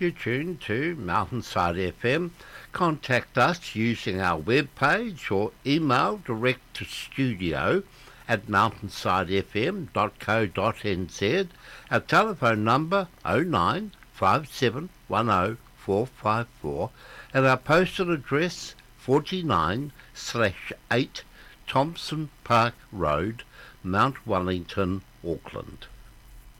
You're tuned to Mountainside FM. Contact us using our webpage or email direct to studio at mountainsidefm.co.nz. Our telephone number 09 5710 454 and our postal address 49/8 Thompson Park Road, Mount Wellington, Auckland.